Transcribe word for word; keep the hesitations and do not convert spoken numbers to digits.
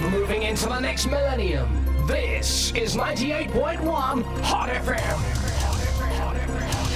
moving into the next millennium. This is ninety-eight point one Hot F M.